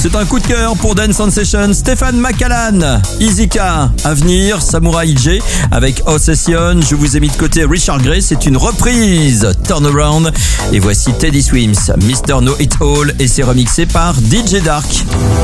C'est un coup de cœur pour Dance Sensation. Stéphane Macallan, Izika, Avenir, Samurai J avec Obsession. Je vous ai mis de côté Richard Gray, c'est une reprise. Turnaround. Et voici Teddy Swims, Mr. Know It All, et c'est remixé par DJ Dark.